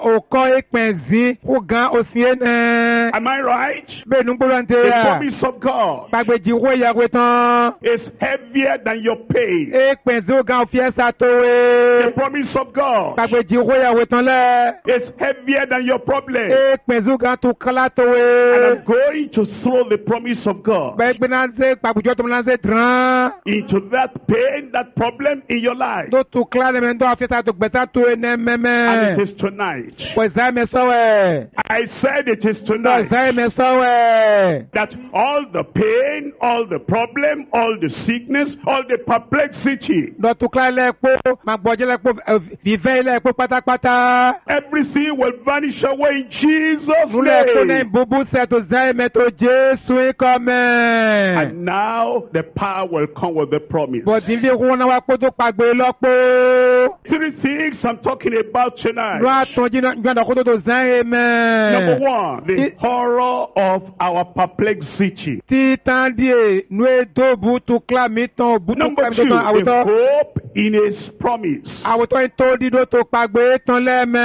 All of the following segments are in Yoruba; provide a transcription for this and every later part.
oko ekpenzi ugan osiene. Am I right? Be nungbolante The ya. promise of God Bagbeji wo ya wetan. is heavier than your pain. Ekpenzi ugan ofiesa The towe. promise of God Bagbeji wo ya wetan le. is heavier than your problem. Ekpenzi ugan tukala And towe. I'm going to throw the promise of God Bagbenanze bagbujo to mlanze dran. into that pain, that problem in your life. Do tukla le mendo afiesa to gbeta to ene And meme. it is tonight. Pues za me sowe. I said it is Do tonight za me sowe. that all the pain, all the problem, all the sickness, all the perplexity, Do tukla le po, magboje le po, vive le po pátápátá. everything will vanish away in Jesus' Nous le connaissons name. boubou c'est aux aimes to Jésus comme. And now the power will come with the promise. Bon divi rona wa kodo pagbe lopo. Three things I'm talking about tonight. Nous attendu nous kodo to Number aimes. one, the horror of our perplexity. Ti tandie nous do butu klamiton butu Number two, klamiton the awuto. hope in His promise. Awuto to di do to pagbe ton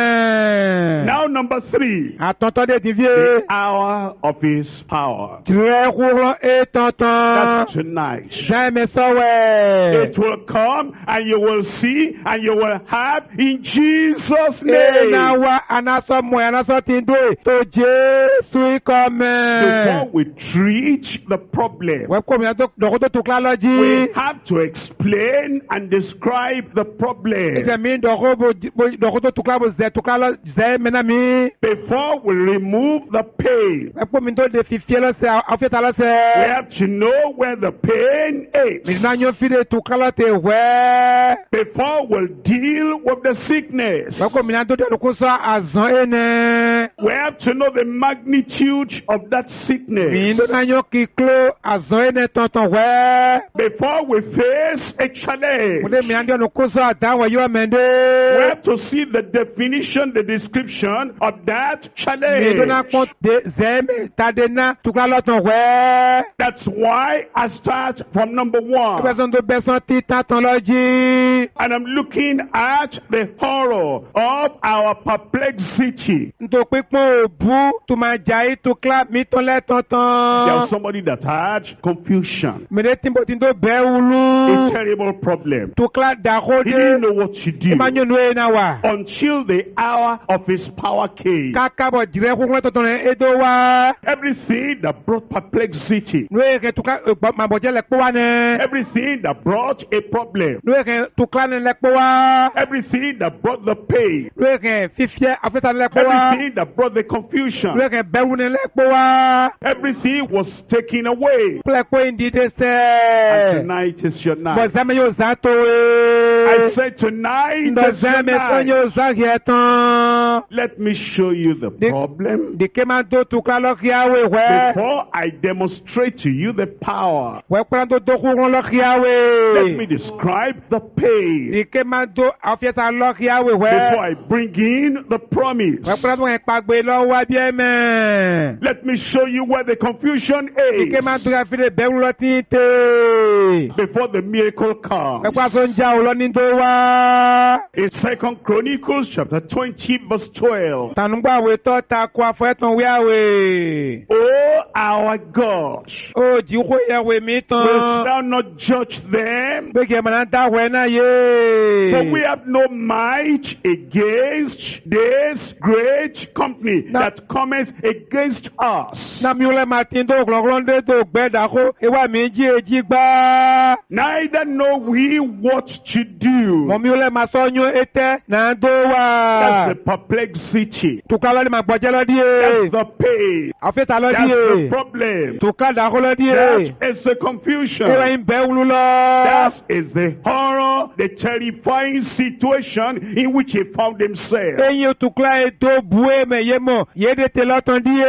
leme. Now number three, Attention de divi. the hour of His power. Très roulant et tentant. That's tonight. Jamais sawe. It will come and you will see and you will have in Jesus' name. Enawa anaso mo anaso tindo to Jésus comme. Before we treat the problem, We come ya to tukla we loji. have to explain and describe the problem. Ese mi dokoto tukla bo ze tukla lo ze menami. Before we remove the pain, We come to de fifie lo se afeta lo we se. have to know where the pain Mi is. na nyo fide tukla lo te we. Before we deal with the sickness, We come ya to de kuso azan ene. we have to know the magnitude of that Mi sickness. ndo na nyo kiklo azan ene tonton we. Before we face a challenge, Mude mi ando no kuso adawa yo we mende. have to see the definition, the description of that Mi ndo na challenge. kon de zeme tadena tukla lo ton we. That's why I start from number one. Beson do beson ti tatan loji. And I'm looking at the horror of our perplexity. Nto pipon obu tu ma jai tukla mi ton le There's tonton. somebody that had confusion, Mi de timbo tindo be a ulu. terrible problem. Tukla da He didn't rode. know what to do Imanyo no e na wa. until the hour of his power came. Kaka bo dire kukle tonton edo wa. Everything that brought perplexity, No e ke tukla ma boje le po wa ne. everything that brought a problem, No e ke tukla ne le po wa. everything that brought the pain, No e ke fifie afeta le po wa. everything that brought the confusion, No e ke bewu ne le po wa. everything was taken away. Ple ko indi de And se. tonight is your Bo night. zame yo zato I e. said tonight Ndo is your zame night. sonyo zagietan. Let me show you the problem Di keman do tukla lo kiawe we. before I demonstrate to you the power. We kwan do kuron lo Let me kiawe. describe the pain Di keman do afieta lo kiawe before we. I bring in the promise. We kwan do pagbe lo wa bien men. Let me show you where the confusion Di is keman do afide bewu lo tinte. before the miracle We comes. kwan so nja o lo ni do wa. In 2 Chronicles chapter 20 verse 12. Tanungba we to ta kwa fo eton we awe. Oh, our God, O di ko ya we mi wilt tan. thou not judge them? Be ke man ta we na For we ye. have no might against this great company Na- that cometh against us. Na mi ole Martin do glogron de do gbe da ko e wa mi ji eji gba. Neither know we what to Mo do. mi ole ma so nyu ete na do That's wa. the perplexity. Tuka lo ni ma gboje lo di That's e. the pain. Afeta lo That's di the e. problem. Tuka da ko lo di That e. is the E wa confusion. in be ulu lo. That is the horror, the terrifying situation in which he found himself. Eyin tukla e do bue me ye mo. Ye de te lo ton di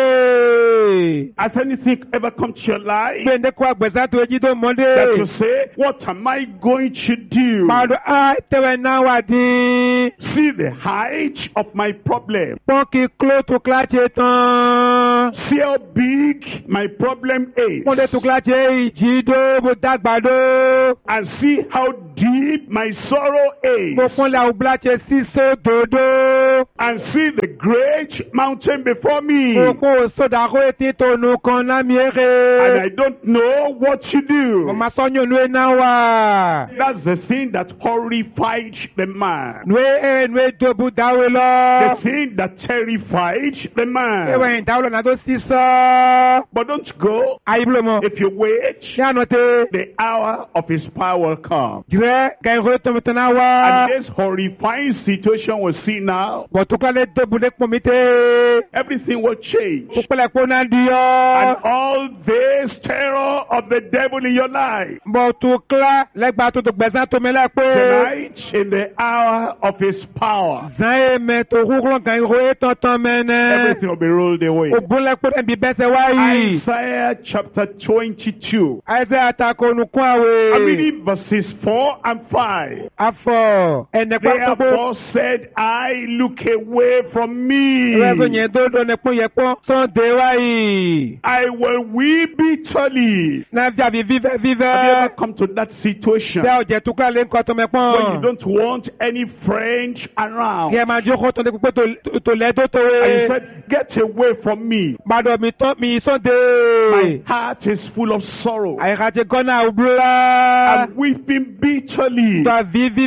e. Has anything ever come to your life Be nde ko agbeza to eji do that you monde. say, what am I going to do? Ma do a te we na wa di. See the height of my my problem. Pon ki klo tou klache tan. See how big my problem is. Pon de tou klache jido bo dagbado. And see how deep my sorrow is. Mo pon la ou blache siso dodo. And see the great mountain before me. Mo ko so da ro eti to nu kon na And miere. I don't know what to Mo do. ma sonyo nwe na wa. That's the thing that horrified the man. Nwe dobu dawe The lo. thing that terrified the man. Ewe dawe lo na do siso. But don't go. Ayiblo mo. If you wait, Ya note. the hour of his power will come. Jure ga ro to mutana And wa. this horrifying situation we see now, Bo tou klale dobu de pomite. everything will change. Pukule ko na And diyo. all this terror of the devil in your life, Bo tou kla legba to gbezan to mele pe. tonight, in the hour of his power, Zan e me to rouglon gan ro e tonton mene. everything will be rolled away. O bule ko den bi bese wa yi. Isaiah chapter 22. Isaiah ta ko nu kwa I'm we. reading verses 4 and 5. Afo. Ene kwa to bo. Therefore said I, look away from me. Rezo nye do do ne pon ye pon. Son de wa yi. I will weep bitterly. Na via vi vive Have you vive. ever come to that situation Se o je tou kla le nko to me when you pon. don't want any friend around? Ye ma jo ko to de pe to le do to And you we. said, get away from me. Bado mi to mi son My de. heart is full of sorrow. Ay rate gona ou bla. I'm weeping bitterly Toi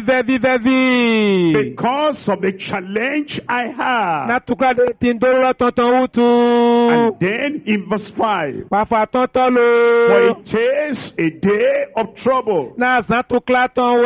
vive. because of the challenge I have. Na tou kla de tin do lo tonton ou tou. And then in verse 5, Parfois tonton for lo. it is a day of trouble. Na zan tou kla ton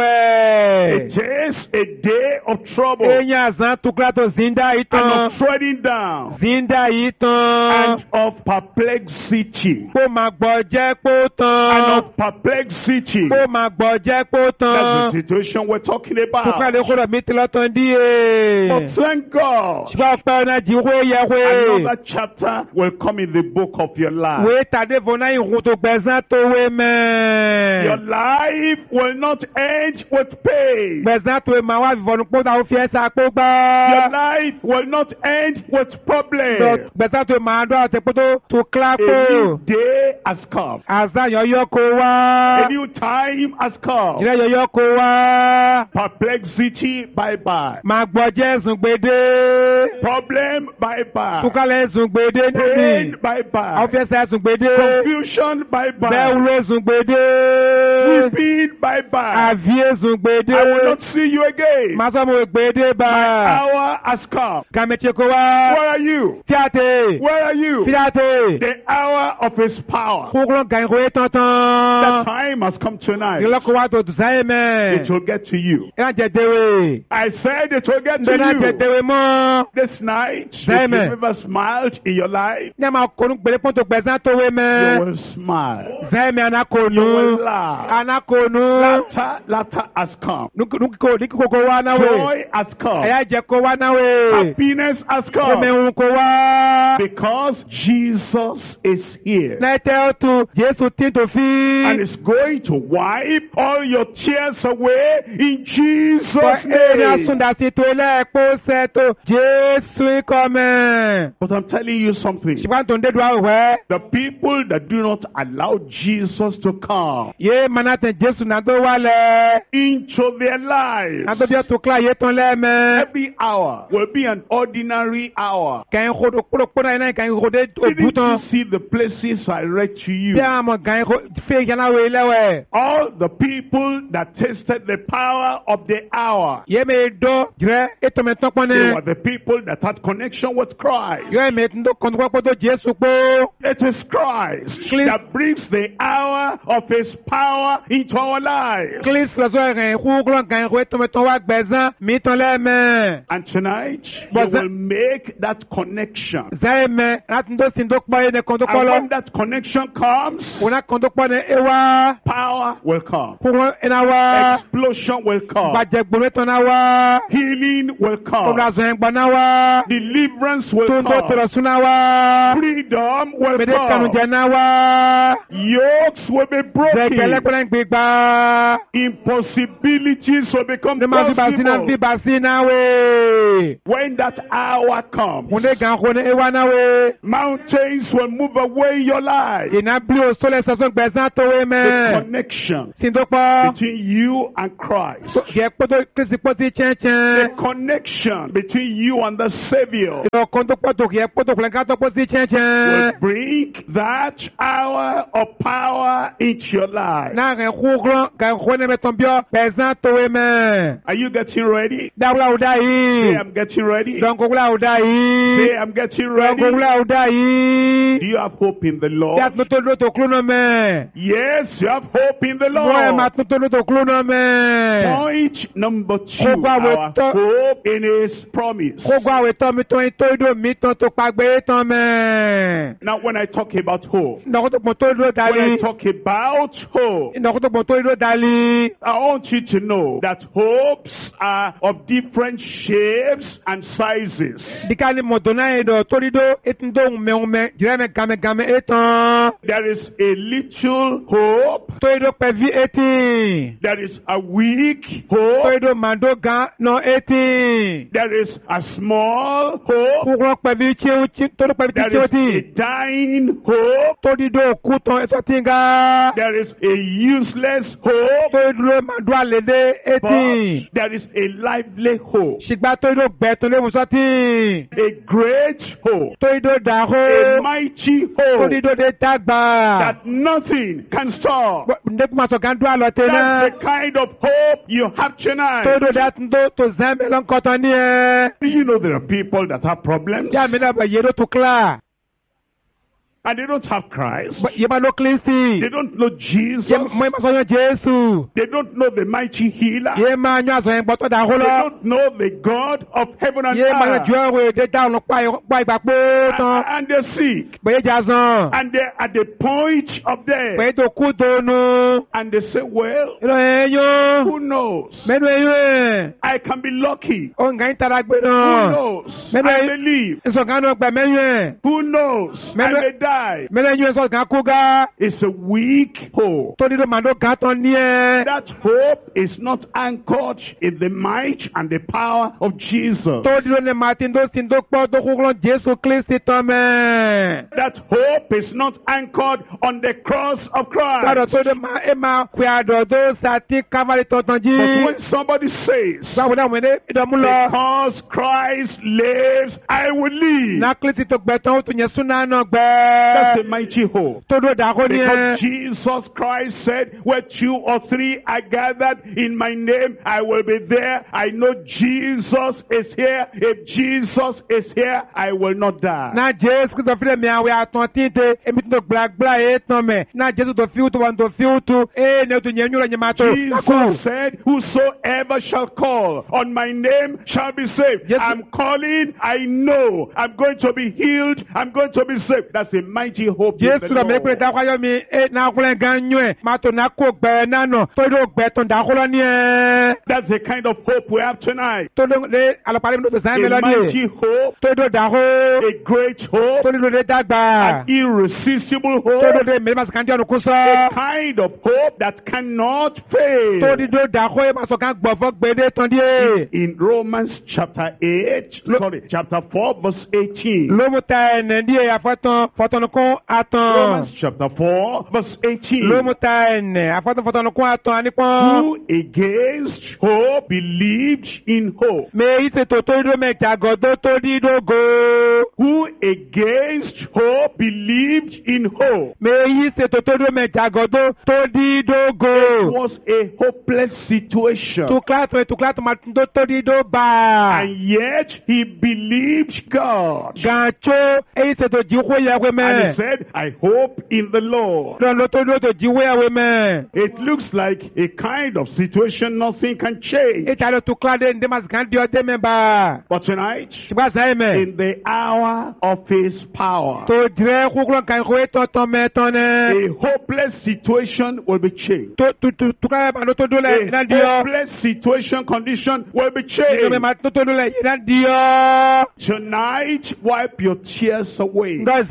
It we. is a day of trouble E nya zan tou kla to zinda and iton. of treading down Zinda iton. and of perplexity. Po ma gbọ́jẹ́ po And tan. of perplexity. Po ma gbọ́jẹ́ po That's tan. the situation we're talking Tou kla about. le kúrò mi ti lọ tán di But e. thank God, Ṣùgbọ́n ọ̀pẹ ọ̀nà jí wé yẹ wé. another chapter will come in the book of your life. Wé tàdé vona ìhun tó gbẹ̀zán tó wé Your mẹ́. life will not end with pain. Gbẹ̀zán tó wé máa wá ìvọ̀nù pọ́ ta ó fi ẹ̀sà pọ́ Your gbá. life will not end with problems. Gbẹ̀zán tó wé máa dọ́ àti pọ́ tó kílá A pọ́. new day has come. Àzá yọ̀yọ́ kó A wá. new time has come. Ìrẹ́ yọ̀yọ́ kó wá. Perplexity, bye bye. Máa gbọ́jẹ́ ẹ̀sùn gbèdé. Problem, bye bye. Túkálẹ̀ ẹ̀sùn gbèdé Pain, níbi. bye bye. Àwọn fẹsẹ̀ ẹ̀sùn gbèdé. Confusion, bye Bẹ́ẹ̀ bye. wúlò ẹ̀sùn gbèdé. Weeping, bye bye. Àvi ẹ̀sùn gbèdé. I will not see you again. Máa sọ mo gbèdé bá. My hour has come. Kàmẹ́tì kó wá. Where are you? Tíátè. Where are you? Tíátè. The hour of his power. Kúkúrọ̀ gàǹkó That tán. time has come tonight. Ìlọ́kọ̀ wa tó dùsáyé mẹ́. It will get to you. Ìlànà jẹ̀dẹ̀wé. I said it will get to Ìlànà you. jẹ̀dẹ̀wé mọ́. This night, if Amen. you've ever smiled in your life, Ní àmà kònú gbèrè pọ́ntò gbẹ̀sán tó wé you mẹ́. will smile. Zẹ́mi You anakonu. will laugh. Anakonu. Laughter has come. Nukiko kó wá náwé. Joy has come. Ẹ̀yà jẹ́ kó wá náwé. Happiness has come. Kòmẹ̀hún kó wá. Because Jesus is here. Nẹ́tẹ́ ó tu Jésù tí tó fi. And is going to wipe all your tears away in Jesus' Èrè name. àsúndà sí tó lẹ́ẹ̀kọ́ sẹ́tò Jésù ikọ̀ mẹ́. But I'm telling you something. Ṣùgbọ́n tó ń dédú àwẹ̀. The people that do not allow Jesus to come Yé manátẹ̀ Jésù náà tó wá lẹ̀. into their lives, Náà tó bí ó tó kílá yé tán lẹ́mẹ́. every hour will be an ordinary hour. Kẹ́hìn kodo kúrò náà kẹ́hìn kodo òbú Didn't tán. you see the places I read to you? Bí àwọn kẹ́hìn fẹ́ yánnàwé lẹ́wẹ̀. All the people that tasted the power of the hour, Yé mi dọ́ jẹ́ ètò mi tán they pọ́nẹ́. were the people that had connection with Christ. Yóò mi tó kọ́ńtò tó Jésù pé. It is Christ Please. that brings the hour of his power into our lives. Kílísì lọ́sọ̀ rẹ̀ kúrò kẹ́hìn kó ètò mi tán wá gbẹ̀zán mi tán lẹ́mẹ̀. And tonight, you But will make that connection. Zẹ́mẹ̀ láti tó sin tó pọ́ yé ní kan tó kọ́ And lọ. when that connection comes, Òun náà kan tó pọ́ ní ewa. power will come. Kúrò iná wá. Explosion will come. Gbàjẹ́ gbòòrò tán náà wá. Healing will Kúrò come. àzọ̀ ẹ̀gbọ́n náà wá. Deliverance will Tó ń tó come. tẹ̀rọ̀ sún náà wá. Freedom will Mèdè come. kànújẹ náà wá. Yokes will be Zẹ̀kẹ̀ broken. lẹ́kọ̀ọ́ gbígbà. Impossibilities will become Ní máa fi bàsí náà fi possible. bàsí náà wé. When that hour comes, Hunde gan hone ewa na we. mountains will move away in your life. Ina bli o sole sason gbezan to we The me. connection Sindokpo. between you and Christ. Ye poto Kristi poti chen The chen. connection between you and the Savior Yo kondo poto ye poto kulenga to poti chen will chen. bring that hour of power into your life. Na gen khugron gan hone me tombio gbezan to we me. Are you getting ready? Dawla uda Say, yi. I'm getting ready. Don kugula uda Say, yi. I'm getting Don ready. kugula uda Do yi. you have hope in the Lord? Dat no to lo to kluno me. Yes, you have hope in the Moye ma Lord. to lo to kluno me. Point number 2, Kogwa our weto- hope in His promise. Kogwa we to mi to ito ido mi to pagbe to me. Now, when I talk about hope, Ndoko to mo to ido when I dali. talk about hope, Ndoko to mo to ido dali. I want you to know that hopes are of different shapes and sizes. Dikani mo to na ido to ido etindo ume jire me game eton. There is a little hope. To ido pevi eti. There is a weak To hope. ido mando gan no eti. There is a small hope. Kugro pevi chiu to ido pevi There chiu is a ti. dying hope. To ido kuton eso tinga. There is a useless hope. To ido mando alede eti. But there is a lively hope. Shigba to ido gbe to le musoti. A great hope. To ido A daho. mighty To hope ido de dagba. that nothing can stop. Ndek ma so kan do alote That's na. the kind of hope you have tonight. To ido dat ndo to zambe lon koton ni e. Do you know there are people that have problems Ya mi na ba yero to kla. and they don't have Christ? Ye ba lo klisi. They don't know Jesus. Ye mo ma so yan Jesu. They don't know the mighty healer. Ye ma nyo aso yan gboto da They holo. don't know the God of heaven and Ye ma earth. jo we de da lo pa igba po tan. And they're sick. Be jazan. And they're at the point of death. Be to ku to nu. And they say, well, Ilo enyo. who knows? Menu enyo. I can be lucky. O nga intara gbe Who na. knows? Menu I may live. so kan no gba menyo. Who knows? I Menu- may die. Menu enyo so kan ku ga. It's a weak hope. To ido mando kan ton ni e. That hope is not anchored in the might and the power of Jesus. To ido ne Martin do sin do po do kuglon Jesu Kristi to me. That hope is not anchored on the cross of Lọ́dọ̀ Christ. tó dé máa ẹ máa pe àdọ̀ tó sàtí kámárì tọ̀tàn jí. But when somebody says, Báwo ni àwọn èdè ìdọ̀mú lọ? because Christ lives, I will live. Nákìlì tó gbẹ tán ó tún yẹn súná náà That's a gbẹ. mighty hope. Tó dó dàkó ní ẹ. Because Jesus Christ said, where 2 or 3 are gathered in my name, I will be there. I know Jesus is here. If Jesus is here, I will not die. Na Jésù kìí sọ fílẹ̀ mi àwẹ̀ àtàn tínte. Èmi tó gbàgbà ẹ̀ tán mẹ̀. Na Jésù tó fi wùtú wọn tó fi wùtú. Ee ní o tún yẹn nyúrọ̀ yẹn máa tó. Jesus said, whosoever shall call on my name shall be saved. Yes. I'm calling, I know I'm going to be healed, I'm going to be saved. That's a mighty hope in Jésù the lọ mi pé Lord. dákọ́yọ́ mi. Ee n'akulẹ̀ gan nyú ẹ̀. Máa tó n'akó gbẹ nánà. Tó dó gbẹ tán dàkọ́lọ́ ní ẹ. That's the kind of hope we have tonight. Tó dó lé alọ́pàá mi ló tó sàn mí A lọ́dí. mighty hope, Tó dó dàkó. a great hope, Tó dó dé dàgbà. an irresistible Tó hope, dó dé mẹ́lẹ́ màsí kan jẹ́ ọ̀nù kún a sọ. kind of hope that cannot Tó fail. dí dó dàkó yẹ màsọ̀ kan gbọ̀fọ́ gbèdé tán díẹ̀. In Romans chapter 4 verse 18. Ló mú ta ẹ̀nẹ̀ díẹ̀ àfọ́tọ̀nùkún àtàn. Romans chapter 4 verse 18. Ló mú ta ẹ̀nẹ̀ àfọ́tọ̀nùkún àtàn ànípọ́n. Who against hope believed in hope. Mèyí ṣètò tó dó mẹ́ta gọ̀dọ̀ tó dí dógó. Who against hope believed in hope. Mèyí ṣètò tó dó mẹ́ta gọ̀dọ̀ tó dí dógó. It was a hopeless situation. Tuklatò máa tó dí dó bá. And yet he believed God. Gànchó èyí ṣètò jíwó yẹwé And mẹ́. he said, I hope in the Lord. Lọ́nà tó dó tó jíwó yẹwé mẹ́. It looks like a kind of situation nothing can change. Ìtàlẹ̀ tuklade ndé màsí kan di ọdẹ mẹ́ba. But tonight, Ṣùgbọ́n sáyé mẹ́. in the hour of his power, Tó dirẹ́ kúkúrọ̀ kan ìkọ̀wé tọ̀tọ̀ mẹ́tọ́ nẹ́. a hopeless situation will be changed. Tó tuklade bá ló tó dólẹ̀ ìdá di A ọ́. hopeless situation condition will be Ìdó changed. mẹ́ma tó tó dólẹ̀ ìdá di ọ́. Tonight, wipe your tears away. Nga sáyé mẹ́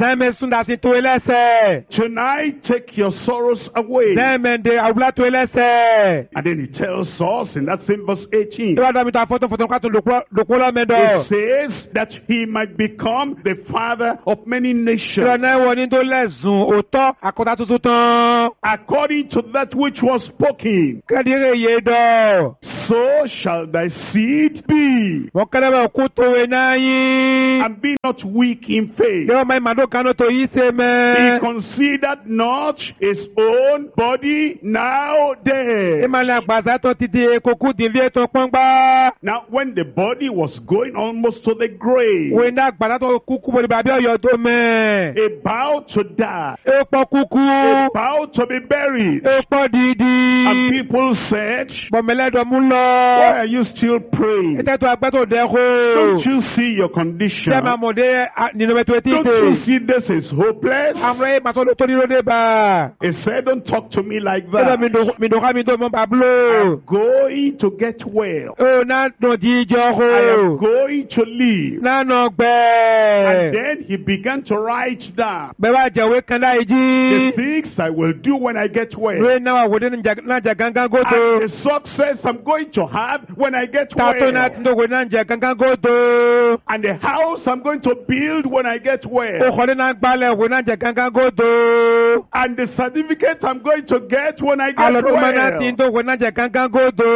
tún dá sí tó ẹlẹ́sẹ̀. Tonight, take your sorrows away. Zẹ́mẹ̀ndé àwùlá tó ẹlẹ́sẹ̀. And then he tells us in that same verse 18, Ìwà dàbí tó àfọ́tò ká tó dòkó lọ́mẹdọ̀. it says that he might become the father of many nations, Ìrọ̀nà ẹ̀wọ̀n ní tó lẹ́sùn òótọ́ àkọ́tà tuntun tán. according to that which was spoken. Kẹ́dìrẹ́ yé dọ̀. So shall thy seed be. Wọ́n kẹ́lẹ́ bẹ̀ kú tó wẹ̀ náà yín. And be not weak in faith. Yóò máa ìmàdó kanú tó yí ṣe He mẹ́. considered not his own body now dead. Ìmàlẹ̀ àgbàsá tó ti di kókó dìbí ètò pọ́ngbà. Now, when the body was going almost to the grave, Wọ́n iná àgbàsá tó kúkú bọ̀ ní bàbí ọ̀yọ́ tó mẹ́. about to die, Èpọ̀ kúkú. about to be buried, Èpọ̀ dìídì. and people said, Bọ̀mẹ́lẹ́dọ̀ mú why lọ. are you still praying? Ìtẹ́tọ̀ àgbẹ̀tọ̀ dẹ́kọ̀. Don't you see your condition? Ṣé máa mọ̀ dé nínú ẹ̀tọ́ etí Don't ìtè? you see this is hopeless? Àmúrẹ́ ìmàtọ́ tó ní lóde bá. He said, don't talk to me like Ṣé that. mi dùnkà mi tó mọ́ bàbúlò? I'm going to get well. Ó náà dùn jíjọ I kó. am going to live. Náà nà And gbẹ́. then he began to write down Bẹ́ẹ̀ bá jẹ̀wé kan láì the jí. things I will do when I get well. Lóye náà wà wòde náà jẹ gángan gòtò. And the success I'm going to have when I get Tàtó náà ti well. ń dòwò náà jẹ gángan gòtò. And the house I'm going to build when I get well. Òkòlé náà gbalẹ̀ wò náà jẹ gángan gòtò. And the certificate I'm going to get when I get Àlọ́dúnmọ́ náà ti ń well. dòwò náà jẹ gángan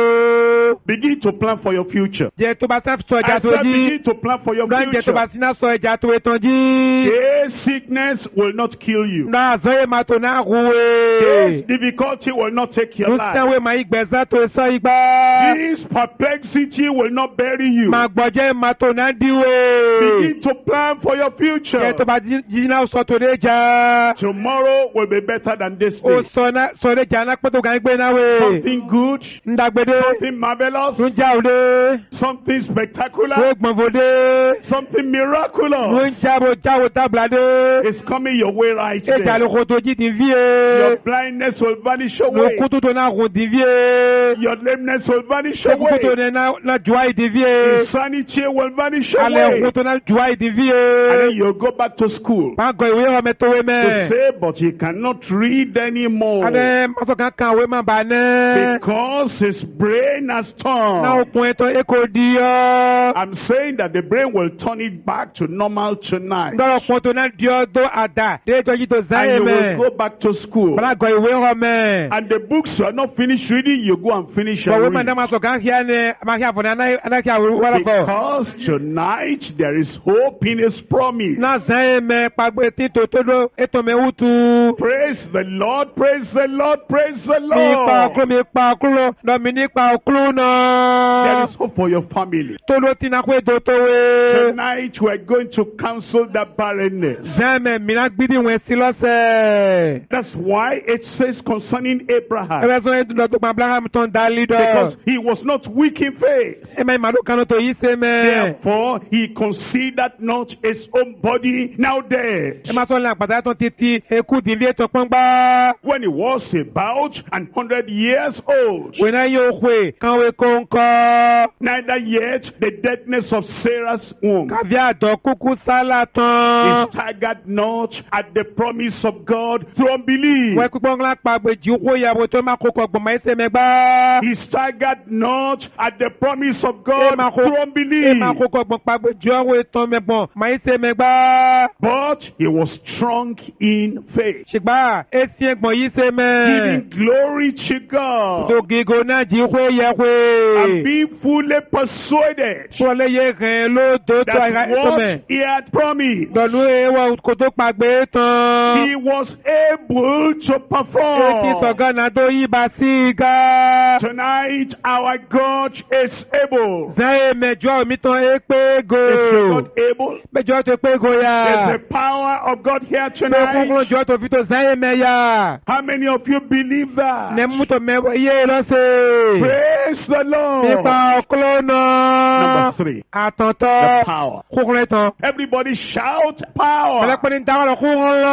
gòtò. Begin to plan for your future. Jẹ tó bá sá sọ I ẹja tó said jí. begin to plan for your Lọ́n jẹ tó bá future. síná sọ ẹja tó etán jí. This sickness will not kill you. Náà zọ́yé máa tó náà This hùwé. difficulty will not take your life. Lùsẹ̀wé máa ìgbẹ̀sẹ̀ tó sọ igbá. This perplexity will not bury you. Máa gbọ̀jẹ́ máa tó náà díwé. Begin to plan for your future. Jẹ tó bá jí náà sọ tó dé jà. Tomorrow will be better than this Ó day. sọ dé jà náà pẹ́tò kàn gbé náà wé. Something good, Ndàgbédé. something marvelous, Tún já òde. something Wé spectacular, gbọ̀nfòdé. something Wé miraculous ń jáwó tábìládé. is coming your way right Éjà there. ló kó tó jí ti ví Your e. blindness will vanish Ló away. kú tó tó náà kò ti ví e. Your lameness will vanish Ó kú tó tó away. náà jù áì ti ví e. Insanity will vanish Alẹ́ away. kú tó náà jù áì ti ví And then e. you'll go back to school Máa gọ ìwé ọmọ tó wé to mẹ́. say, but he cannot read anymore Adé mọ́tò kan kan ìwé máa bà nẹ́. because his brain has Náà turned. okun ẹ̀tọ́ èkó di ọ́. I'm saying that the brain will turn it back to normal tonight. Ndọ́rọ̀ pọ̀ tó náà di ọ́ tó àdá. Déjọ́ yìí tó And záyé you will mẹ́. go back to school. Bọ́lá gọ ìwé ọmọ. And the books you are not finished reading, you go and finish Bọ̀wé and máa dá read. máa sọ kàn kíá ni máa kí àfọ̀nà anákíá wọ́rọ̀ kọ̀. Because tonight there is hope in his promise. Náà záyé mẹ́ pàgbé títò tó dó ètò mi wútu. Praise the Lord, praise the Lord, praise the Mi pa Lord. ọkùnrin mi pa ọkùnrin lọ mi ní pa ọkùnrin There náà. is hope for your family. Tó ló ti náà pé tó tó wé. Tonight we are going to cancel that barrenness. Zẹ́mẹ̀ mìíràn gbídì wẹ̀ sí lọ́sẹ̀. That's why it says concerning Abraham. Ẹbẹ̀ sọ ètò ìdọ̀tọ̀ Abraham tó ń dá lídọ̀. Because he was not weak in faith. Ẹ̀mẹ̀ ìmàdó kan tó yí ṣe mẹ́. Therefore, he considered not his own body now dead. Ẹ máa sọ ní àpàtà tó ti ti ekú dìbí ètò pọ́ngbà. When he was about 100 years old. Wẹ̀ náà yóò hùwẹ̀ kan wẹ̀ kó ń kọ́. Neither yet the deadness of Sarah's womb. Kàbí àdọ̀ kúkú sálà He tán. staggered not at the promise of God through unbelief. Wẹ̀ pípọ́n ńlá pàgbèjì kó ìyàwó tó máa kókò gbọ̀n máa ń ṣe mẹ́gbà. He staggered not at the promise of Ẹ God máa through kó unbelief. kókò gbọ̀n pàgbèjì ọ̀wọ́ ètò mẹ́gbọ̀n máa ń ṣe mẹ́gbà. But he was strong in faith, Ṣùgbọ́n èsì ẹ̀gbọ̀n yìí ṣe mẹ́. giving glory to God Tògìgò náà jí hwé yẹ and hwé. being fully persuaded Sọlẹ̀ yẹ hẹ̀ ló tó tó that ètò mẹ́. what he had promised, Dọ̀nù ewọ́ kò tó pàgbé tán. he was able to Etí perform. sọ̀gánà tó yí ba sí i ká. Tonight, our God is able. Zẹ́yẹ mẹjọ mi tán é pé go. Is your God able? Mẹjọ tó pé go ya. There's the power of God here Pé kúnkún tonight. jọ tó fi tó zẹ́yẹ mẹ ya. How many of you believe that? Nẹ mú tó mẹ yé lọ́sẹ̀. Praise the Lord. Nípa ọkùnrin náà. Number 3, Àtọ̀tọ̀. the power. Kúnkún tán. Everybody shout power. Mẹlẹ́pẹ́ ní dáwọ́ lọ kúnkún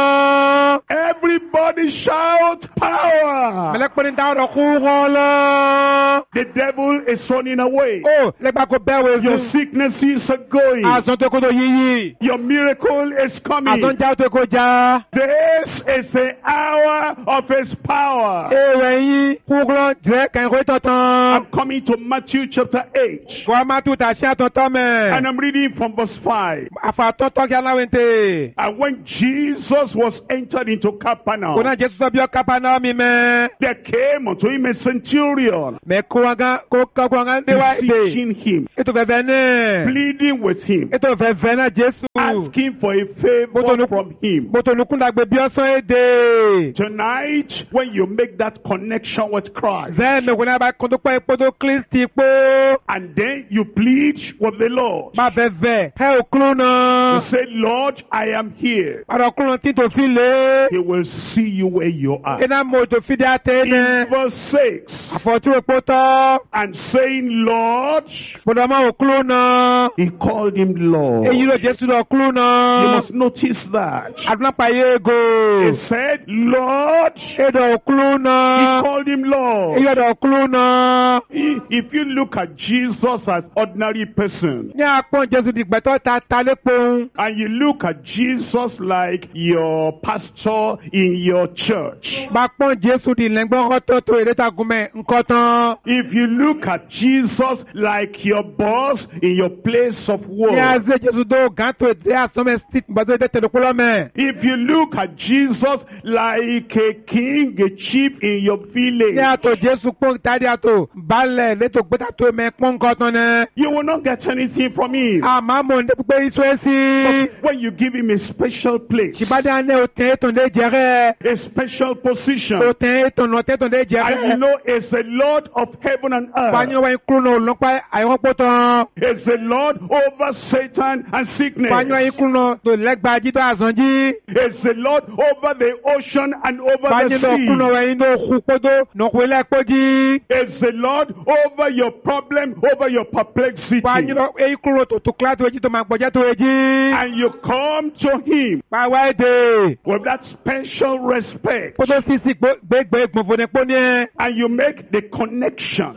lọ. Everybody shout power. Mẹlẹ́pẹ́ ní dáwọ́ lọ kúnkún lọ. The devil is running away. Ó lẹ́gbàá kó bẹ́ẹ̀ wẹ̀ Your fún. sicknesses are going. Àzọ̀ tó kó tó yíyí. Your miracle is coming. Àtúnjà tó kọjá. This is the hour of his power. Ewé yín kúrò jẹ́ kẹ̀kọ́ tọ̀tàn. I'm coming to Matthew chapter 8. Wọ́n máa tún tà sí àtọ̀tọ̀ mẹ́. And I'm reading from verse 5. Àfàtọ́tọ́ kí aláwẹ̀ntè. And when Jesus was entered into Kò Capernaum, náà Jésù sọ bí ọ Kápánámù mi mẹ́. there came unto him a centurion, Mẹ kó wọn gan kó kọ́ wọn dé wá èdè. beseeching him, Ètò fẹ̀fẹ̀ náà. pleading with him, Ètò fẹ̀fẹ̀ náà Jésù. asking for a favor from him. Bòtò nùkúndàgbé bí ọ̀sán èdè. Tonight, when you make that connection with Christ, Zẹ́ mi kò náà bá kótó pẹ́ ipòtò Kristi pé. and then you plead with the Lord, Má fẹ̀fẹ̀ ẹ ò kúrò you náà. say, Lord, I am here. Àrò kúrò tí tò fi lé. He will see you where you are. Iná mo tò fi dé àtẹ In náà. verse 6, Àfọ̀tún èpo tọ́. and saying, Lord, Bòdò máa ò kúrò náà. he called him Lord. Èyí ló Jésù lọ kúrò You náà. must notice that. Àdúrà yé ego. He said, Lord, Èdò kúrò he náà. called him Lord. Èyí ọ̀dọ̀ kúrò náà. If you look at Jesus as ordinary person, Ní àpọ̀n Jésù dìgbẹ́tọ̀ ta lépo. and you look at Jesus like your pastor in your church, Bá pọ́n Jésù di lẹ́gbọ́n kọ́tọ́ tó èrè tagumẹ̀ ńkọ́ tán. if you look at Jesus like your boss in your place of Ní work, àzẹ́ Jésù tó gán tó èdè àsọ́mẹ́ sí bàtọ́ èdè tẹ̀lẹ́kúlọ́ mẹ́. if you look at Jesus like a king, a chief in your village, Ní àtò Jésù pọ́n tàdí àtò balẹ̀ létò gbẹ́tà tó mẹ́ pọ́n ńkọ́ tán nẹ́. you will not get anything from him. Àmọ́ mo ní pípé iṣu ẹ̀ sí. But when you give him a special place, Ṣìbádé àná òtẹ́ ètò ndé jẹ́rẹ́. a special position, Òtẹ́ ètò nọ̀tẹ́ ètò ndé and you jẹ́rẹ́. know it's the Lord of heaven and Báyọ̀ earth, wáyé kúrò náà lọ́pàá àyọ̀pọ̀ tán. it's the Lord over Satan and sickness, Báyọ̀ wáyé kúrò náà tó lẹ́gbàá jí tó àzànjí. it's the Lord over the ocean and over Báyọ̀ náà kúrò náà the wáyé náà kú kótó nọ̀kú ilé ẹ̀kọ́ jí. sea, it's the Lord over your problem, over your perplexity, Báyọ̀ náà èyí kúrò tó tó kíláàtì wẹ́jì tó máa gbọ́jẹ́ tó wẹ́jì. and you come to him Pàwọ́ èdè. with that special respect, Kótó sísì gbégbé gbòǹfò ní pọ́ní ẹ̀. and you make the connection,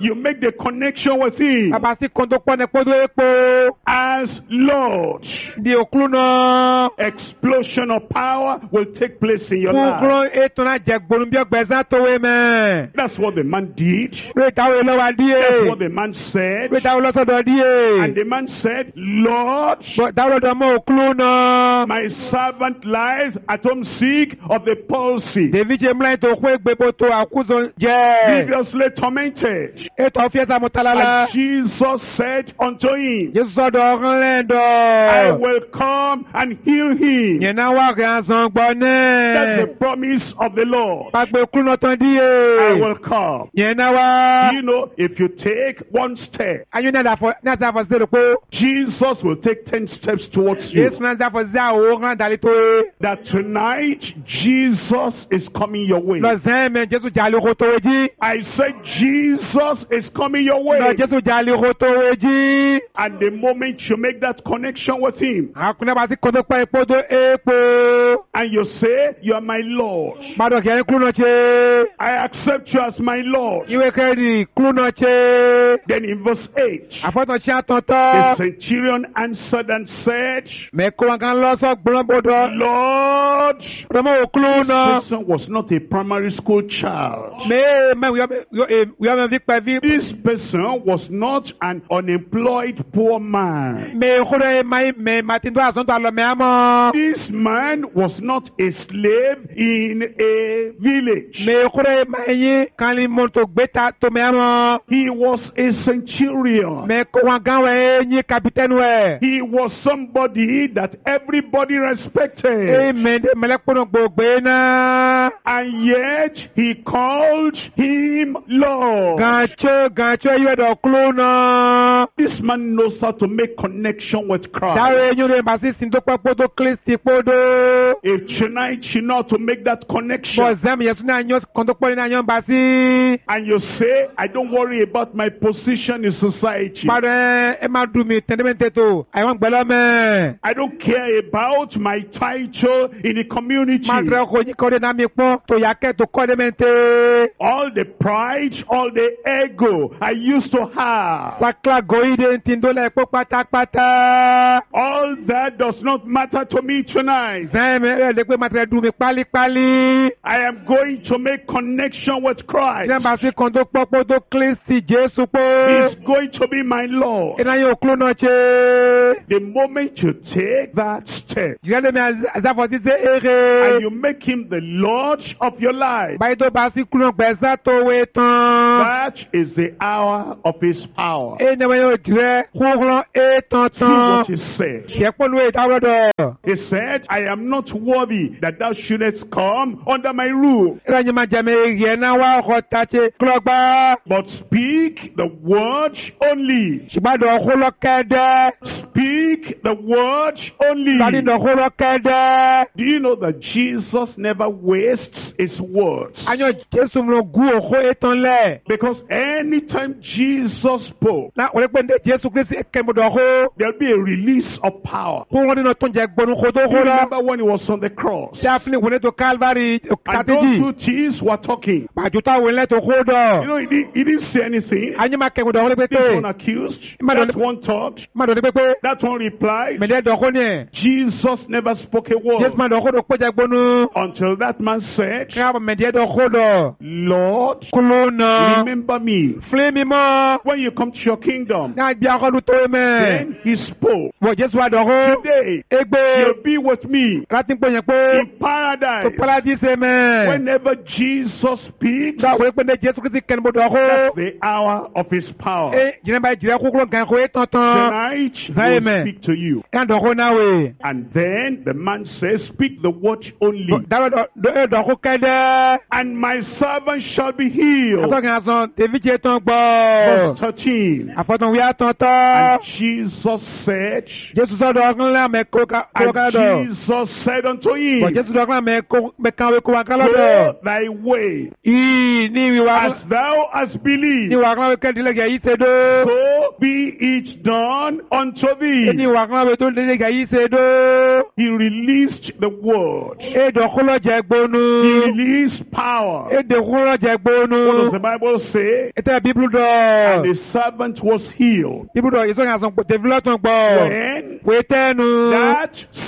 with him Bàbá sí kótó pọ́ ní kótó èpo. as Lord. Di òkúrò náà. Explosion of power will take place in your Kúkúrò life. ètò náà jẹ gbòòrùn bí ọgbẹ̀sán tó wé mẹ́. That's what the man did. Ré ìtawé lọ́wọ́ That's what díẹ̀. the man said. Ré ìtawé lọ́sọ̀dọ̀ díẹ̀. And the man said, Lord, Dáwọ́ lọ́dọ̀ mọ́ òkúrò náà. my servant lies at home sick of the palsy, Dèbí ṣe múlẹ̀ tó kó ègbèbò tó àkúzọ jẹ́. grievously tormented. Ètò ọ̀fíẹ́sà mọ̀tálálá. And Jesus said unto him, Jésù sọ̀dọ̀ ọ̀rán I lẹ́ndọ̀. will come and heal him. Yẹn náà wà kí a sàn gbọ́ That's the náà. promise of the Lord. Pàgbé òkúrò náà tán I díẹ̀. will come. Yẹn náà wá. You know, if you take one step, Ayé náà dàfọ̀ sí èdèpó. Jesus will take 10 steps towards you. Jésù náà dàfọ̀ sí àwòrán dàlí tó yé. That tonight Jesus is coming your way. Lọ́sẹ̀ mẹ́ Jésù jàlí kó tó wéjì. I said Jesus is coming your way. Lọ Jésù jàlí kó tó wéjì. And the moment you make that connection with him Àkúnlẹ̀ bá sí kótó pẹ́ epo tó epo. and you say, you are my Lord, Bàdọ̀ kẹ́rin kúrò náà ṣe. I accept you as my Lord. Ìwé kẹ́rin kúrò náà ṣe. Then in verse 8, Àfọ́tàn ṣe the àtọ̀tọ̀. centurion answered and said, Mẹ́kọ́ wọn kan lọ́sọ̀ gbọ́n bọ́dọ̀. Lord, Rọ́mọ̀ òkúlù náà. this person was not a primary school child. Wíwá mẹ́ fi pẹ́ fi. This person was not an unemployed poor man. Mẹ́kúrẹ́ màtí tó àsọ̀tọ̀ àlọ́ mẹ́ àmọ́. This man was not a slave in a village. Mẹ́kúrẹ́ mẹ́yìn kan ní mọ́tò gbẹ́ta tó mẹ́ àmọ́. He was a centurion. Mẹ́kọ́ wọn gan wẹ̀ yín kapitẹ́nu ẹ̀. He was somebody that everybody respected. Mẹ́lẹ́kùnrin gbogbo náà. And yet he called him Lord. Gànchó yóò dọ̀ kúló náà. This man knows how to make connection with Christ. Dáre yín lè bá sí sin tó pẹ́ kpódó Kristi kpódó. If tonight you know how to make that connection Bọ̀zẹ́mi yẹn tún náà yọ kọ́ńtò pọ́lì náà yọ bá sí. and you say, I don't worry about my position in society. Padà ẹ máa dùn mí tẹ́ndẹ́mẹ́ntẹ́ tó àyẹ̀wò gbẹ́lọ́ mẹ́. I don't care about my title in the community. Máa tẹ̀lé ọkọ̀ yín kọ́dé náà mi pọ́n tó yà kẹ́ tó kọ́dé mẹ́ntẹ́. All the pride, all the ego I used to have, Wákìlá gòyìdé ti ń dólẹ̀ pọ́ pátápátá. all that does does not matter to me tonight. Zẹ́mi lè pé màtí dùn mí pálípálí. I am going to make connection with Christ. Nígbà tí kan tó pọ́pọ́ tó Kristi Jésù pé. He's going to be my Lord. Iná yóò kúló náà ṣe. The moment you take that step Jùlọ mi àzàfọ̀ ti ṣe and èrè. you make him the Lord of your life, Báyìí tó bá sí kúló gbẹ̀sà tó wé tán. that is the hour of his power. Ẹ ní wọn yóò jẹ́ kúrò é tán See tán. what he said. Ṣẹ́pọ̀lù ìdáwọ́dọ̀. He said, I am not worthy that thou shouldest come under my roof, Ìrọ̀yìn máa jẹ̀mẹ̀ yẹn náà wá ọkọ̀ tàṣe kúlọ̀gbá. but speak the word only. Ṣùgbọ́n dọ̀kúlọ̀ kẹ́dẹ́. Speak the word only. Tàbí dọ̀kúlọ̀ kẹ́dẹ́. Do you know that Jesus never wastes his words? Anyọ̀ Jésù ló gún òkú ètò lẹ̀. Because anytime Jesus spoke, Na wòle pé ndé Jésù Kristi kẹ́mọ̀dọ̀ kó. there'll be a release of power. Kó wọ́n nínú tó ń jẹ gbọ́nú kó tó You kó lọ. remember when he was on the cross? Ṣé àfihàn ìwé tó Calvary And those kàtíjì? two thieves were talking. Pàjùtà ìwé lẹ́tọ̀ kó You dọ̀. know, he didn't say anything. Anyọ̀ máa kẹ́mọ̀dọ̀ wọlé pé This one pé. accused, Madam- that one talked, Má dọ̀ ní pé pé. that one replied. Mẹ̀dẹ́ dọ̀ kó ní ẹ̀. Jesus never spoke a Jésù word máa dọ̀ kó dọ̀ péjẹ gbọ́nú. until that man said, Ká mẹ̀dẹ́ dọ̀ kó dọ̀. Lord, Kúló nà. remember me Fílẹ̀ mi mọ́. when you come to your kingdom. Náà gbé akọ́lu tó mẹ́. Then he spoke. Wọ̀ Jésù wa dọ̀ kó. Today, Egbe. you'll be with me Láti ń pè yẹn pé. in paradise. Tó paradíṣe mẹ́. Whenever Jesus speaks, Dá wòle pé ndé Jésù Kristi kẹ́mọ̀dọ̀ kó. that's the hour of his power. Ẹ jìnnà báyìí jìnnà kúkúrò nǹkan kó é tán tán. Tonight, he Amen. will speak to you. Ká dọ̀ kó náà wè. And then the man says, speak the word only. Dáwọ́ dọ̀ kó kẹ́dẹ́. And my servant shall be healed. Àtọ́kìn àsán tèmi jẹ́ tán Verse gbọ́. 13. Àfọ̀tàn wíyá tán tán. And Jesus said, Jésù sọ̀dọ̀ ọ̀gbìn lẹ́yìn mẹ́ kó ká and dọ̀. Jesus said unto Bọ̀ him, Jésù dọ̀ ọ̀gbìn mẹ́ kàn wé kó wá kálọ̀ go dọ̀. thy way, Ìyí ní ìwà as thou hast believed, kan wé kẹ́ndínlẹ́gẹ̀ yìí ṣe dó. so be it done unto Ní thee. ìwà kan wé tó lẹ́gẹ̀ yìí ṣe dó. He released the word. Èdè kúlọ̀ jẹ He gbónú. released power. Èdè kúlọ̀ jẹ What does gbónú. the Bible say? Ètò bíbélù And dọ̀. the servant was healed. Bíbélù dọ̀ yìí sọ̀rọ̀ àsán tèmi lọ́tàn gbọ́. When Wé tẹ́nu. that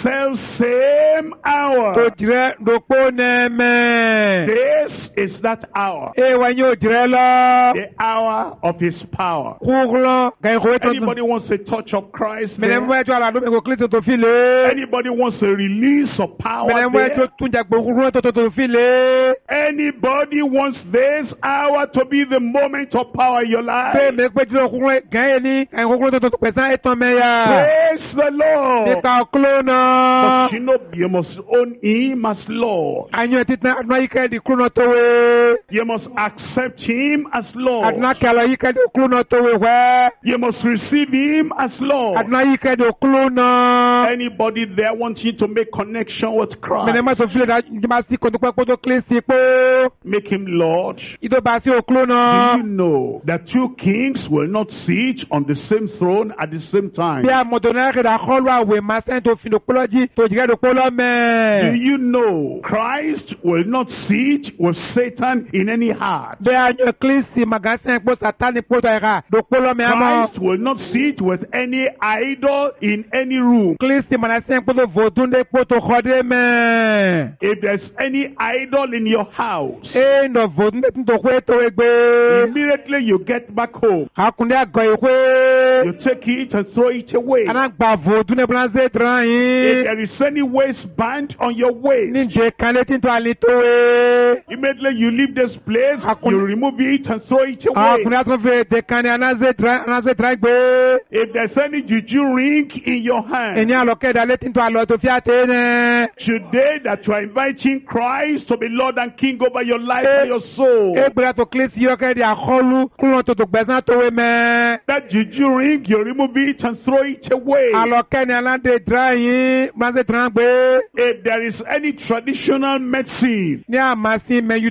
same Tó hour, jìrẹ́ dòpó nẹ́ẹ̀mẹ́. this is that hour, Èèwà yóò jìrẹ́ lọ. the hour of his power. Kúrọ̀ kẹ́hìn kò wé tán. Anybody wants a touch of Christ Mẹ̀lẹ́ mú there? ẹjọ́ àlàdó mi kò kílì tó fi lé. Anybody wants a release of power Mẹ̀lẹ́ mú ẹjọ́ there? tún jẹ gbòkúrú tó fi lé. Anybody wants this hour to be the moment of power in your life? Pé mi pé tí òkúrú gẹ́yẹ ní ẹ̀yìn kúkúrú tó pẹ̀sán ẹ̀tàn mẹ́yà. Praise the Lord. Nípa ọkúló náà. But you know, you must own him as Lord. Àyàn títàn àdúrà yìí kẹ́ẹ̀dì kúrú náà tó wé. You must accept him as Lord. Àdúrà kẹ́lọ̀ yìí kẹ́ẹ̀dì kúrú náà tó wé wẹ́. You must receive him as Lord. Àdúrà yìí kẹ́ẹ̀dì kúrú náà. Anybody there wants you to make connection with Mẹ̀lẹ́ Christ? mọ́ sọ fílẹ̀ dájú sí kò tó pẹ́ kó tó kílé sí pé. Make him Lord. Ìdó bá sí òkúló náà. Do you know that two kings will not sit on the same throne at the same time? Bí a mọ̀tò náà kẹ́dà kọ́lù àwẹ̀ máa sẹ́yìn tó fi dòpólọ́ jí tó jìgẹ́ dòpólọ́ Do mẹ́. you know Christ will not sit with Satan in any heart? Bí a yọ kílísì màgásẹ́ pọ̀ sátánì pọ̀ tó ẹ̀ka dòpólọ́ mẹ́ àmọ́. Christ will not sit with any idol in any room. Kílísì màgásẹ́ pọ̀ tó vòdúndé pọ̀ tó kọ́dé mẹ́. If there's any idol in your house, Ẹ nọ vòdúndé tó kó ètò ẹgbẹ́. immediately you get back home, Àkùndé àgọ́ ìwé. you take it and throw it away. Anágbà vòdúndé bọ́lá ṣe tán If yín. there is any waistband on your waist, Níjẹ kan létí tó àlè tó wé. immediately you leave this place, you remove it and throw it Àkùndé away. àtúnfẹ́ ètè kan ní anáṣẹ́ tán gbé. If there's any juju ring in your hand, Ẹni àlọ́kẹ́dà létí tó àlọ́ tó fi àtẹ́ nẹ́. today that you are inviting Christ to be Lord and King over your life and your soul, Egbèrè tó kílísì yọkẹ́ di àkọlù kúrò tó tó gbẹ̀sán tó wé mẹ́. that juju ring, you remove it and throw it away. Àlọ́kẹ́ ni aládé dra yín, máa ṣe tán gbé. If there is any traditional medicine Ní àmàsí mẹ́yù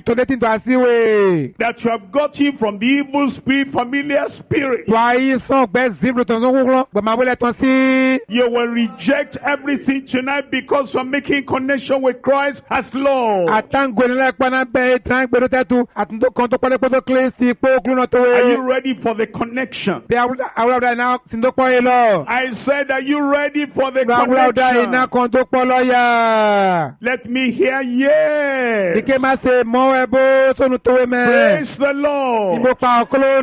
tole tin to asiwe. that you have got him from the evil spirit, familiar spirit. To ayi son gbe zibro to so wuro gbe ma wele ton si. You will reject everything tonight because you're making connection with Christ as Lord. Atango ni le pa na be tran gbe do tetu atun to kon to pole to klesi po oklu no to we. Are you ready for the connection? Be awura na tin to po ye lo. I said, are you ready for the Awura ina connection? kon to polo ya. Let me hear yes. Dike ma se mo ebo sonu to we me. Praise the Lord. Ibo pa oklu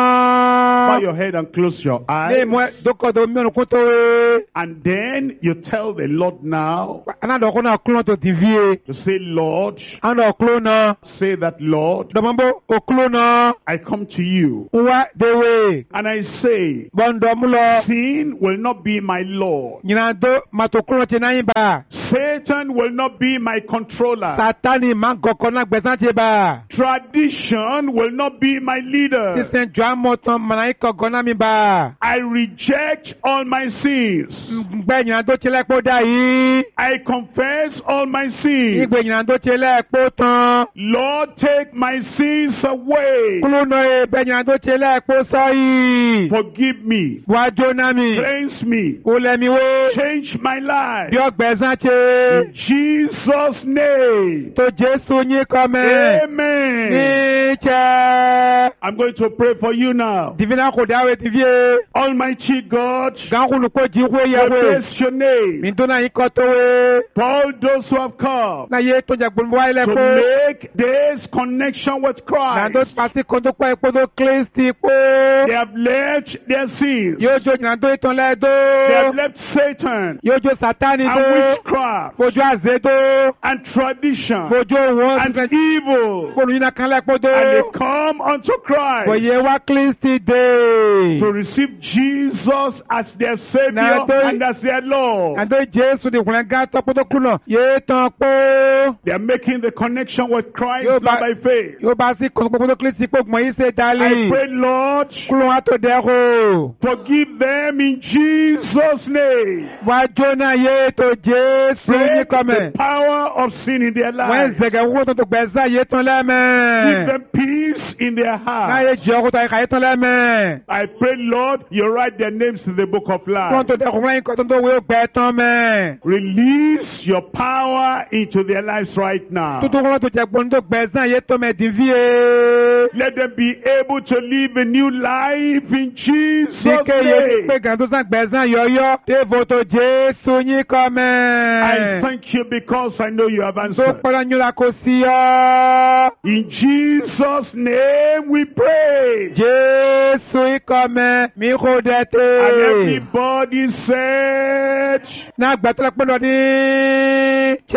Bow no. your head and close your Ni eyes. mo doko do mi onu ko to we. And then you tell the Lord now Ana do ko na oklu to divie. to say, Lord, Ana oklu no. say that, Lord, Do mambo oklu no. I come to you. Wa de we. And I say, Bondo mu lo. sin will not be my Lord. Nyina do matokulu ti na yin ba. Satan will not be my controller. Satani man koko na gbesan ti ba. Tradition will not be my leader. Sisen jo amotan mana iko gona mi ba. I reject all my sins. Ngbe nyina do ti lepo da yi. I confess all my sins. Igbe nyina do ti lepo tan. Lord, take my sins away. Kulu no e be nyina do ti lepo so yi. Forgive me. Wa jona mi. Cleanse me. O le mi wo. Change my life. Bi ogbesan ti. In Jesus' name. To Jesu yin ko me. Amen. Ni che. I'm going to pray for you now. Divina ko dawe ti vie. Almighty God, Gan kulu ko ji ko we ye we. bless your name Mi do na yin ko to we. for all those who have come Na ye to jagbon wa ile to ko. make this connection with Na Christ. do pasi kondo kwa epo do Kristi po. They have left their sins. Yo jo na do iton le do. They have left Satan Yo jo Satani and do. witchcraft Fojo aze do. and tradition Fojo won. and evil. Fonu yina kan le po do. And they come unto Christ Foye wa Kristi de. to receive Jesus as their Savior Na do- and as their Lord. Na do Jesu de kun ga to po do kuno. Ye ton po. They are making the connection with Christ Yo, not but- by faith. Yo ba si kon po do Kristi po mo yi se I dali. pray, Lord, Kulo wa to de ho. forgive them in Jesus' name. Wa jona ye to Jesu ni Break come. the power of sin in their When lives. zege wo to gbeza ye ton le Give me. them peace in their Na heart. ye jo ko ta ka ye ton le me. I pray, Lord, you write their names in the book of Kon life. to de ko ran ko to do we gbe ton me. Release your power into their lives right now. Tutu ko to je gbon to gbeza ye ton me di vie. Let them be able to live a new life in Jesus' Dike ye name. pe gan to san gbeza yo yo. Te vo to Jesu yin ko me. I thank you because I know you have So answered. para nyula ko si yo. In Jesus' name we pray. Jesu yin ko me. Mi ko de And te. everybody said, Na gba to le pe lo ni. Che.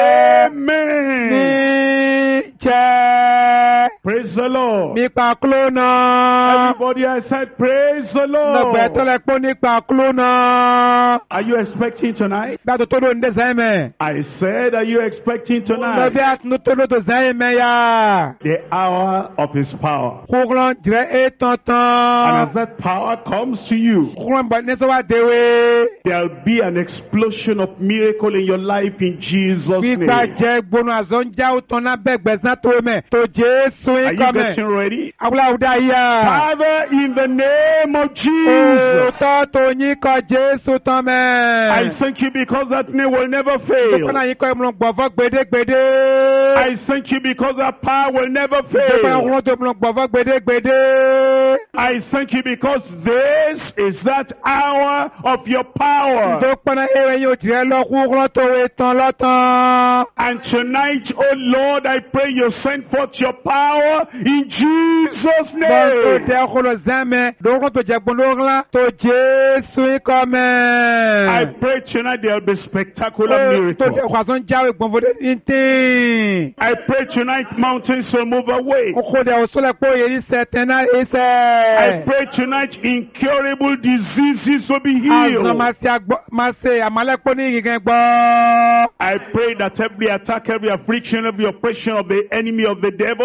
Amen. Ni che. Praise the Lord. Mi pa klo na. Everybody, I said, praise the Na gba to Lord. le pe ni pa klo na. Are you expecting tonight? Gba to do nde sai me. I said, are you expecting No tonight? bi at no to do sai me ya. The hour of his power. Kugron dire e And tonton. as that power comes to you, Kugron ba ne so wa dewe. there'll be an explosion of miracle in your life in Jesus' Bi name. gba je gbonu azon ja o ton na be gbezan to me. To Jesu Are yin you ko me. getting ready? Awula uda ya. Father, in the name of O Jesus, to to yin ko Jesu ton me. I thank you because that name will never fail. Dukana yin ko emlo gbofo gbede gbede. I thank you because that power will never Dukana fail. yin to emlo gbofo gbede gbede. I thank you because this is that hour of your power. Dukana ere yin o dire lo kugron to we ton lo ton. And tonight, oh Lord, I pray you send forth your power in Jesus' Bon to name. de ko lo zame. Dokon to je gbonu la to Jesu yin ko me. I pray tonight there will be spectacular To de miracles. ko azon jawe gbonfo de intin. I pray tonight mountains will move away. Oko de o so le po ye ni setena I ise. pray tonight incurable diseases will be Azon ma healed. se agbo ma se amalepo ni yin gbo. I pray that every attack, every affliction, every oppression of the enemy of the devil will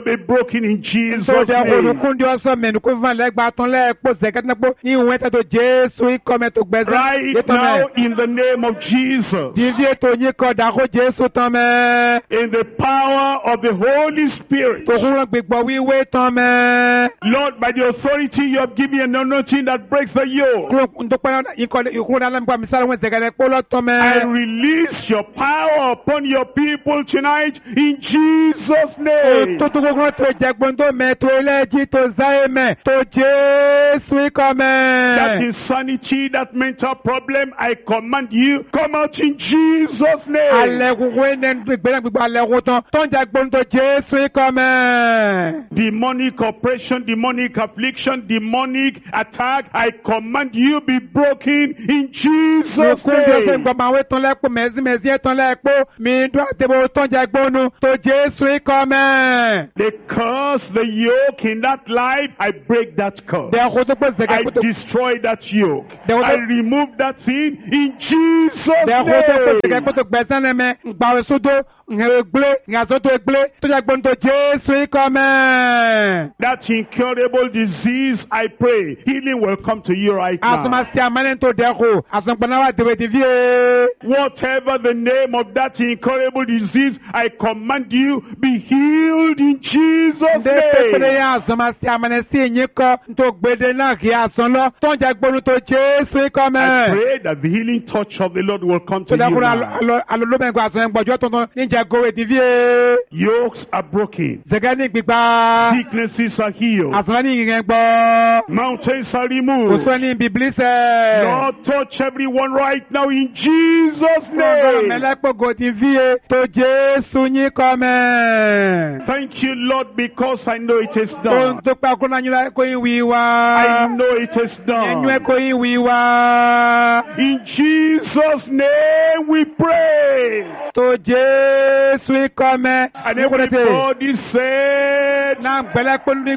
be broken in Jesus' So de name. kundi oso men ku van le gba ton le po se ket na po ni won te to Jesu ikome to gbeze. Right now, in the name of Jesus, Divie to ni ko da ko Jesu ton me. in the power of the Holy Spirit, To ran gbegbo wiwe ton me. Lord, by the authority you have given me an anointing that breaks the yoke, Kuro ndo pa ikuru na lam kwa misala won se gele po lo ton me. I release your power upon your people tonight in Jesus' name. To ko to jagbondo me to eleji to zaime to Jesu ikome. That insanity, that mental problem, I command you, come out in Jesus' name. Ale kuwe ne gbegbe gbegbo ale ko ton ton jagbondo Jesu ikome. Demonic oppression, demonic affliction, demonic attack, I command you be broken in Jesus' name. The curse, the yoke in that life, I break that curse. I destroy that yoke. I remove that sin in Jesus' name. That incurable disease, I pray, healing will come to you right now. Whatever the name of that incurable disease, I command you, be healed in Jesus' name. I pray that the healing touch of the Lord will come to you now. Yokes are broken. Sicknesses are healed. Mountains are removed. Lord, touch everyone right now in Jesus' name. Thank you, Lord, because I know it is done. I know it is done. In Jesus' name we pray. And everybody said,